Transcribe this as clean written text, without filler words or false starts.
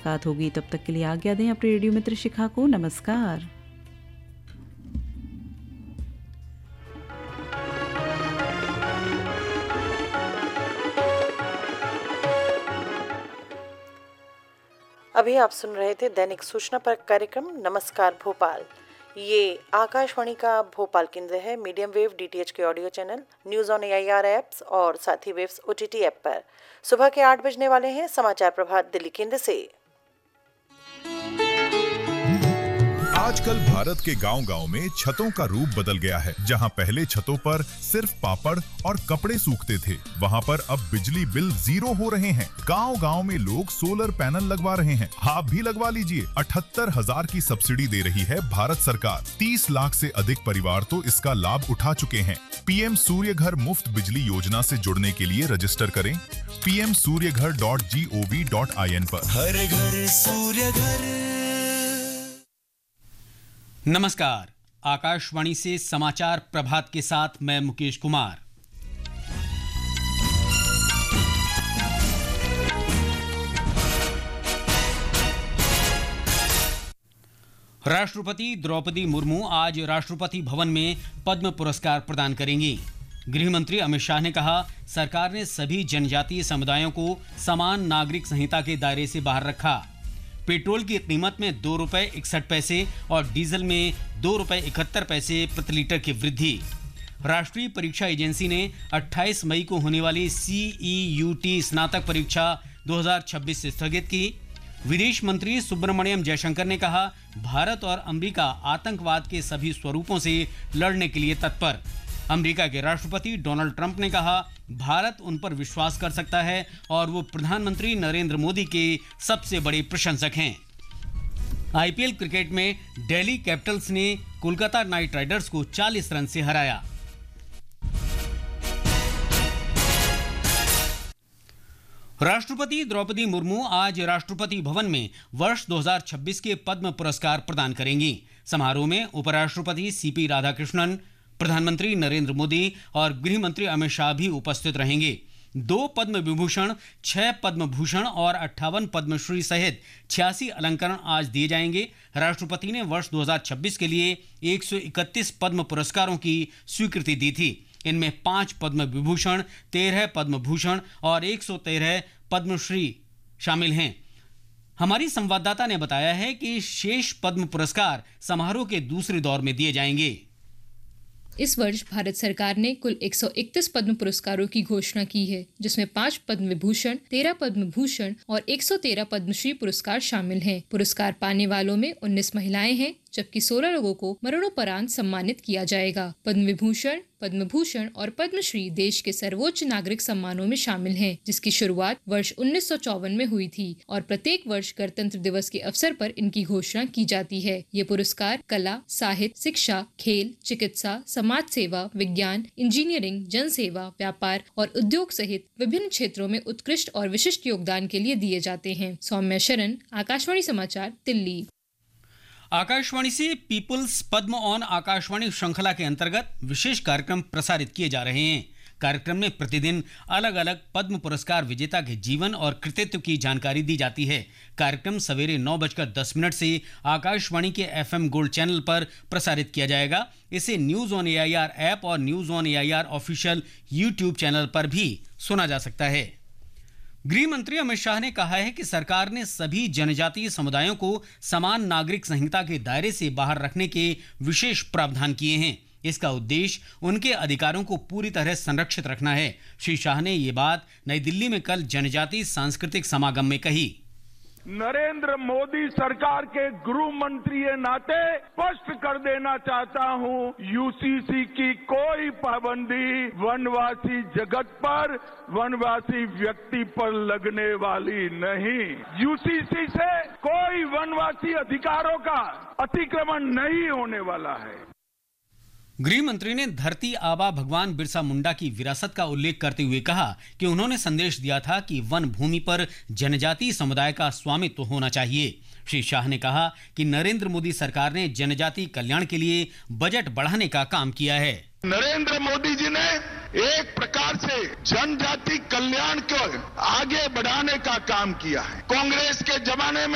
मुलाकात होगी। तब तक के लिए आज्ञा दें अपने रेडियो मित्र शिखा को। नमस्कार। अभी आप सुन रहे थे दैनिक सूचना पर कार्यक्रम नमस्कार भोपाल। ये आकाशवाणी का भोपाल केंद्र है। मीडियम वेव डीटीएच के audio channel, news on AIR apps और साथ ही वेव्स ओटीटी ऐप पर सुबह के 8 बजने वाले हैं समाचार प्रभात दिल्ली केंद्र से। आजकल भारत के गांव-गांव में छतों का रूप बदल गया है। जहां पहले छतों पर सिर्फ पापड़ और कपड़े सूखते थे, वहां पर अब बिजली बिल 0 हो रहे हैं। गांव-गांव में लोग सोलर पैनल लगवा रहे हैं। आप भी लगवा लीजिए। 78,000 की सब्सिडी दे रही है भारत सरकार। 30 लाख से अधिक परिवार तो इसका लाभ उठा चुके हैं। पीएम सूर्य घर मुफ्त बिजली योजना से जुड़ने के लिए रजिस्टर करें pmsuryaghar.gov.in पर। हर घर सूर्य घर। नमस्कार, आकाशवाणी से समाचार प्रभात के साथ मैं मुकेश कुमार। राष्ट्रपति द्रौपदी मुर्मू आज राष्ट्रपति भवन में पद्म पुरस्कार प्रदान करेंगी। गृह मंत्री अमित शाह ने कहा, सरकार ने सभी जनजातीय समुदायों को समान नागरिक संहिता के दायरे से बाहर रखा। पेट्रोल की कीमत में 2 रुपए 61 पैसे और डीजल में 2 रुपए 71 पैसे प्रति लीटर की वृद्धि। राष्ट्रीय परीक्षा एजेंसी ने 28 मई को होने वाली CEUT स्नातक परीक्षा 2026 से स्थगित की। विदेश मंत्री सुब्रमण्यम जयशंकर ने कहा, भारत और अमेरिका आतंकवाद के सभी स्वरूपों से लड़ने के लिए तत्पर। अमेरिका के राष्ट्रपति डोनाल्ड ट्रंप ने कहा, भारत उन पर विश्वास कर सकता है और वो प्रधानमंत्री नरेंद्र मोदी के सबसे बड़े प्रशंसक हैं। आईपीएल क्रिकेट में दिल्ली कैपिटल्स ने कोलकाता नाइट राइडर्स को 40 रन से हराया। राष्ट्रपति द्रौपदी मुर्मू आज राष्ट्रपति भवन में वर्ष 2026 के पद्म पुरस्कार प्रदान करेंगी। समारोह में उपराष्ट्रपति सीपी राधाकृष्णन, प्रधानमंत्री नरेंद्र मोदी और गृह मंत्री अमित शाह भी उपस्थित रहेंगे। 2 पद्म विभूषण, 6 पद्म भूषण और 58 पद्मश्री सहित 86 अलंकरण आज दिए जाएंगे। राष्ट्रपति ने वर्ष 2026 के लिए 131 पद्म पुरस्कारों की स्वीकृति दी थी। इनमें 5 पद्म विभूषण, 13 पद्म भूषण और 113 पद्मश्री शामिल हैं। हमारी संवाददाता ने बताया है कि शेष पद्म पुरस्कार समारोह के दूसरे दौर में दिए जाएंगे। इस वर्ष भारत सरकार ने कुल 131 पद्म पुरस्कारों की घोषणा की है, जिसमें 5 पद्म विभूषण, 13 पद्म भूषण और 113 पद्मश्री पुरस्कार शामिल हैं। पुरस्कार पाने वालों में 19 महिलाएं हैं, जबकि 16 लोगों को मरणोपरांत सम्मानित किया जाएगा। पद्म विभूषण, पद्म भूषण और पद्मश्री देश के सर्वोच्च नागरिक सम्मानों में शामिल हैं, जिसकी शुरुआत वर्ष 1954 में हुई थी और प्रत्येक वर्ष गणतंत्र दिवस के अवसर पर इनकी घोषणा की जाती है। ये पुरस्कार कला, साहित्य, शिक्षा, खेल, चिकित्सा, समाज सेवा, विज्ञान, इंजीनियरिंग, जनसेवा, व्यापार और उद्योग सहित विभिन्न क्षेत्रों में उत्कृष्ट और विशिष्ट योगदान के लिए दिए जाते हैं। सौम्या शरण, आकाशवाणी समाचार, दिल्ली। आकाशवाणी से पीपुल्स पद्म ऑन आकाशवाणी श्रृंखला के अंतर्गत विशेष कार्यक्रम प्रसारित किए जा रहे हैं। कार्यक्रम में प्रतिदिन अलग अलग पद्म पुरस्कार विजेता के जीवन और कृतित्व की जानकारी दी जाती है। कार्यक्रम सवेरे 9:10 से आकाशवाणी के FM गोल्ड चैनल पर प्रसारित किया जाएगा। इसे न्यूज़ ऑन एआईआर ऐप और news on AIR official YouTube channel पर भी सुना जा सकता है। गृह मंत्री अमित शाह ने कहा है कि सरकार ने सभी जनजातीय समुदायों को समान नागरिक संहिता के दायरे से बाहर रखने के विशेष प्रावधान किए हैं। इसका उद्देश्य उनके अधिकारों को पूरी तरह संरक्षित रखना है। श्री शाह ने ये बात नई दिल्ली में कल जनजातीय सांस्कृतिक समागम में कही। नरेंद्र मोदी सरकार के गृह मंत्री के नाते स्पष्ट कर देना चाहता हूं, यूसीसी की कोई पाबंदी वनवासी जगत पर, वनवासी व्यक्ति पर लगने वाली नहीं। यूसीसी से कोई वनवासी अधिकारों का अतिक्रमण नहीं होने वाला है। गृह मंत्री ने धरती आबा भगवान बिरसा मुंडा की विरासत का उल्लेख करते हुए कहा कि उन्होंने संदेश दिया था कि वन भूमि पर जनजातीय समुदाय का स्वामित्व होना चाहिए। श्री शाह ने कहा कि नरेंद्र मोदी सरकार ने जनजातीय कल्याण के लिए बजट बढ़ाने का काम किया है। नरेंद्र मोदी जी ने एक प्रकार से जनजाति कल्याण को आगे बढ़ाने का काम किया है। कांग्रेस के जमाने में